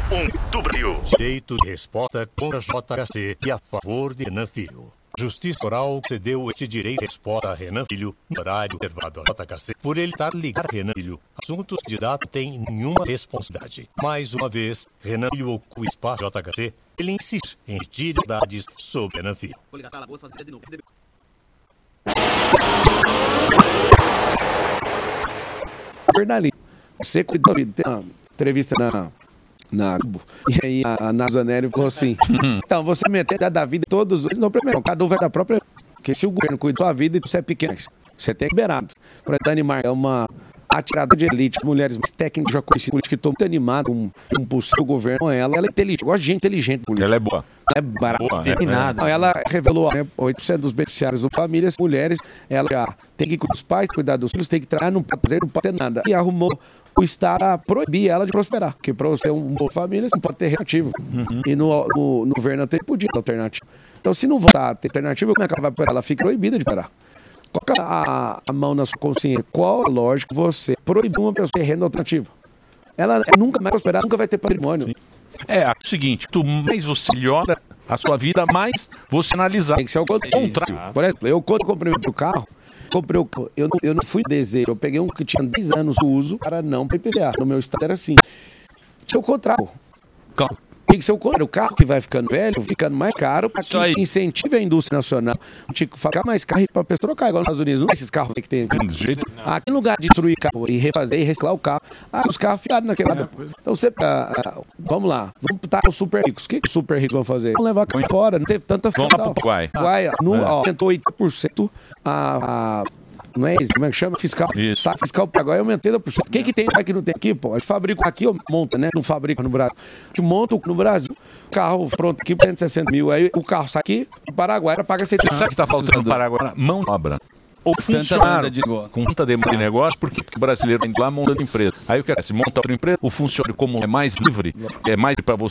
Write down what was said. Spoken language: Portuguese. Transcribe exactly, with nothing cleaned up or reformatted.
um do Brasil. Direito de resposta contra J H C e a favor de Renan Filho. Justiça Oral cedeu este direito de resposta a Renan Filho no horário reservado a J H C por ele estar ligado a Renan Filho. Assuntos de dado tem nenhuma responsabilidade. Mais uma vez, Renan Filho ocupa o espaço J H C. Ele insiste em repetir verdades sobre Renan Filho. Vou ligar a sala, vou fazer de novo. Jornalista. Você cuidou da vida. Tem uma entrevista na, na Globo. E aí a, a Nazanelli falou assim: então, você meteu da vida todos os. Não, primeiro, cada um vai da própria. Porque se o governo cuida da sua vida e você é pequeno, você tem liberado. Por exemplo, Dani Mar é uma atiradora de elite, mulheres mais técnicas, já conhecidas, política, que estou muito animado com um impulso do governo. Ela, ela é inteligente, gosta de gente inteligente. Política. Ela é boa. Ela é barata. Boa, Tem é, nada. É. Ela revelou né, oito por cento dos beneficiários das famílias, mulheres, ela já tem que cuidar dos pais, cuidar dos filhos, tem que trabalhar, não pode fazer, não pode ter nada. E arrumou o Estado a proibir ela de prosperar. Porque para você ter uma boa família, você não pode ter alternativo. Uhum. E no, no, no governo anterior podia ter alternativa. Então, se não voltar a ter alternativa, como é que ela vai operar? Ela fica proibida de operar. Coloca a, a mão na sua consciência. Qual a lógica você proibir uma pessoa ter renda alternativa? Ela, ela nunca mais prosperar, nunca vai ter patrimônio. Sim. É, é o seguinte, tu mais você melhora a sua vida, mais você analisar. Tem que ser o contrário. Por exemplo, eu quando comprei o carro, comprei o, eu, não, eu não fui desejo, eu peguei um que tinha dez anos de uso para não P P V A. No meu estado era assim. Tinha o contrário. Calma. Tem que ser o contrário. O carro que vai ficando velho, ficando mais caro, para que incentive a indústria nacional. Tinha que ficar mais carro para a pessoa trocar, igual nos Estados Unidos. Não é esses carros que tem aqui. Aqui no lugar de destruir carro e refazer e reciclar o carro, ah, os carros ficaram naquela. É, então você. Ah, ah, vamos lá. Vamos botar os super ricos. O que, que os super ricos vão fazer? Vão levar carro fora. Não teve tanta Vamos lá pro Uruguai. Uruguai, no, é. ó, aumentou oitenta por cento a. a não é isso, como é que chama? Fiscal. Isso. Sabe, fiscal pago. Aí aumentei por cento. Quem que tem que não tem aqui, pô? A gente fabrica aqui, ou monta, né? Não fabrica no Brasil. A gente monta no Brasil. Carro pronto aqui, cento e sessenta mil. Aí o carro sai aqui, o Paraguai paga setecentos. Sabe o que tá faltando no Paraguai? Mão de obra. Ou funcionário de com tanta demanda de negócio, por quê? Porque o brasileiro vem lá montando empresa. Aí o que é? Se monta outra empresa, o funcionário, como é mais livre, é mais para você.